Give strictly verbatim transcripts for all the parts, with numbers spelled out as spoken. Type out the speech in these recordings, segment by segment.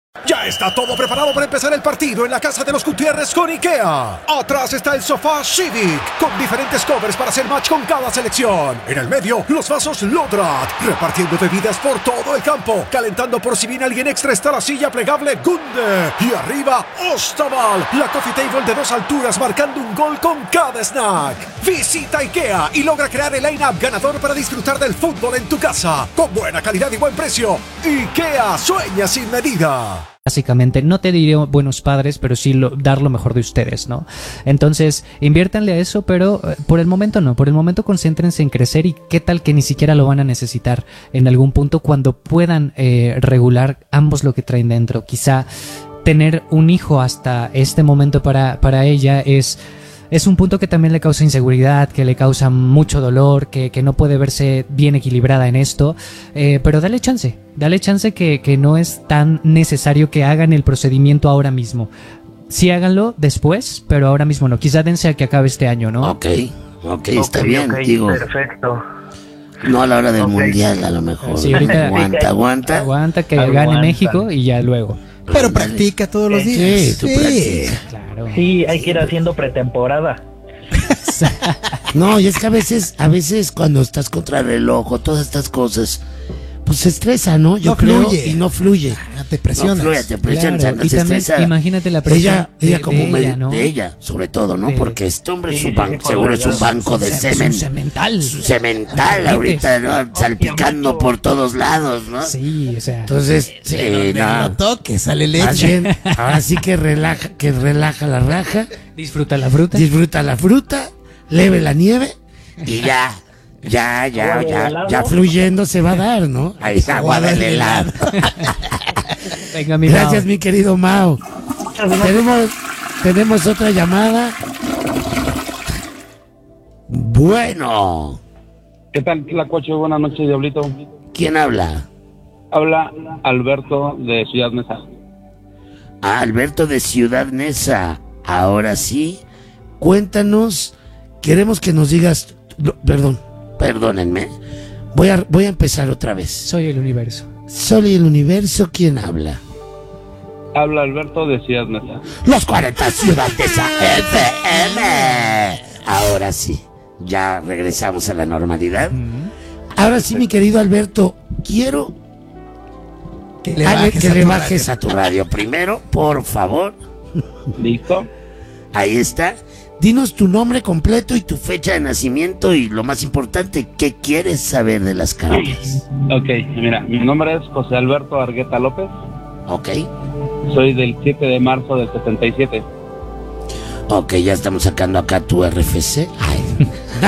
Ya está todo preparado para empezar el partido en la casa de los Gutiérrez con IKEA. Atrás está el sofá Civic, con diferentes covers para hacer match con cada selección. En el medio, los vasos Lodrat, repartiendo bebidas por todo el campo. Calentando por si viene alguien extra está la silla plegable Gunde. Y arriba, Ostaval, la coffee table de dos alturas marcando un gol con cada snack. Visita IKEA y logra crear el line-up ganador para disfrutar del fútbol en tu casa. Con buena calidad y buen precio. IKEA sueña sin medida. Básicamente, no te diré buenos padres, pero sí lo, dar lo mejor de ustedes, ¿no? Entonces, inviértanle a eso, pero eh, por el momento no, por el momento concéntrense en crecer y qué tal que ni siquiera lo van a necesitar en algún punto cuando puedan eh, regular ambos lo que traen dentro. Quizá tener un hijo hasta este momento para, para ella es... Es un punto que también le causa inseguridad, que le causa mucho dolor, que, que no puede verse bien equilibrada en esto, eh, pero dale chance, dale chance que, que no es tan necesario que hagan el procedimiento ahora mismo. Sí háganlo después, pero ahora mismo no. Quizá dense a que acabe este año, ¿no? Ok, ok, está okay, bien, okay, digo. Perfecto. No a la hora del Okay. mundial, a lo mejor. Sí, ahorita- aguanta, aguanta. Aguanta que Aguanta. gane México y ya luego. Pero Ándale. practica todos los Sí, días. tú practica. Claro. Sí, hay que ir haciendo pretemporada. No, y es que a veces, a veces cuando estás contra el reloj o todas estas cosas, pues se estresa, ¿no? Yo No creo fluye. y no fluye. Ah, te presionas. No fluye, te presionas, Claro, andas y también estresada. imagínate la presión Ella, de- ella de como ella, medio- ¿no? de ella, sobre todo, ¿no? Sí. Porque este hombre es Sí, un sí, banco, sí, por seguro es un verdad. banco de Es un semen. cemental. Cemental ahorita, ¿no? Salpicando por todos lados, ¿no? Sí, o sea. Entonces, sí, No no. toques, sale Más leche. bien, ahora sí que relaja, que relaja la raja, Disfruta la fruta. disfruta la fruta, leve la nieve y ya, ya, ya, Agua del ya, helado. ya fluyendo se va a dar, ¿no? Ahí está agua Agua del del helado. Venga, mi Gracias, Mao. mi querido Mao. Tenemos, tenemos otra llamada. Bueno, ¿Qué tal, Tlacuache? Buenas noches, Diablito. ¿quién habla? Habla Alberto de Ciudad Neza. Ah, Alberto de Ciudad Neza. Ahora sí, cuéntanos. Queremos que nos digas. no, Perdón, perdónenme. Voy a, voy a empezar otra vez. Soy el universo. Sol y el universo, ¿quién habla? Habla Alberto de Ciudad Neza. Los cuarenta Ciudad Neza F M. Ahora sí, ya regresamos a la normalidad. Ahora sí, mi querido Alberto, quiero Que le Ale, bajes que a le tu bajes radio. a tu radio primero, por favor. ¿Listo? Ahí está. Dinos tu nombre completo y tu fecha de nacimiento y lo más importante, ¿qué quieres saber de las cartas? Ok, mira, mi nombre es José Alberto Argueta López. Ok, Soy del siete de marzo del setenta y siete. ok, ya estamos sacando acá tu R F C. Ay,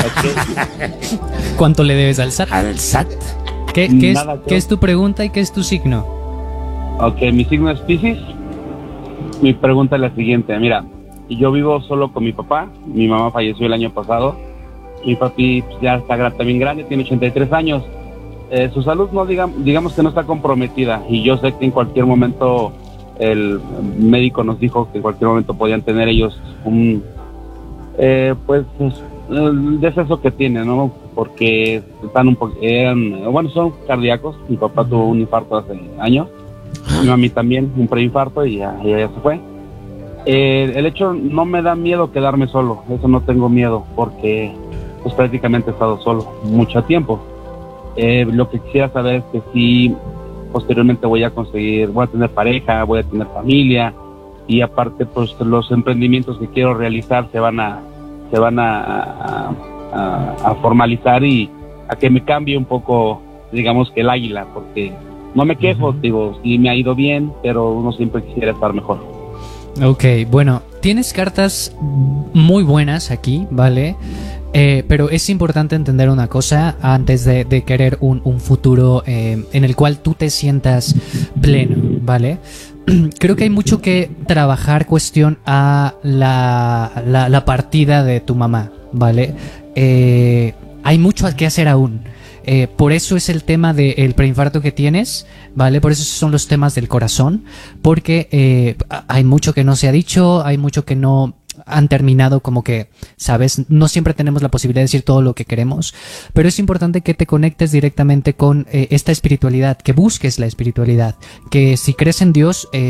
Ok. ¿Cuánto le debes al S A T? al S A T. ¿Qué, qué es, Nada, qué es tu pregunta y qué es tu signo? Ok, mi signo es Piscis. Mi pregunta es la siguiente, mira, yo vivo solo con mi papá, mi mamá falleció el año pasado, mi papi pues, ya está gra- también grande, tiene ochenta y tres años, eh, su salud no digamos, digamos que no está comprometida y yo sé que en cualquier momento el médico nos dijo que en cualquier momento podían tener ellos un eh, pues el deceso que tienen, ¿no? Porque están un poco, eran, bueno, son cardíacos, mi papá tuvo un infarto hace años. Mi mami también, un preinfarto y ya, ya, ya se fue. Eh, el hecho no me da miedo quedarme solo, eso no tengo miedo porque pues prácticamente he estado solo mucho tiempo. Eh, lo que quisiera saber es que si posteriormente voy a conseguir, voy a tener pareja, voy a tener familia y aparte pues los emprendimientos que quiero realizar se van a se van a, a, a, a formalizar y a que me cambie un poco, digamos que el águila, porque no me quejo, uh-huh. digo, sí me ha ido bien, pero uno siempre quisiera estar mejor. Ok, bueno, tienes cartas muy buenas aquí, ¿vale? Eh, pero es importante entender una cosa antes de, de querer un, un futuro eh, en el cual tú te sientas pleno, ¿vale? Creo que hay mucho que trabajar cuestión a la, la, la partida de tu mamá, ¿vale? Eh, hay mucho que hacer aún. Eh, por eso es el tema del preinfarto que tienes, ¿vale? Por eso son los temas del corazón, porque eh, hay mucho que no se ha dicho, hay mucho que no han terminado, como que, ¿sabes? No siempre tenemos la posibilidad de decir todo lo que queremos, pero es importante que te conectes directamente con eh, esta espiritualidad, que busques la espiritualidad, que si crees en Dios... Eh,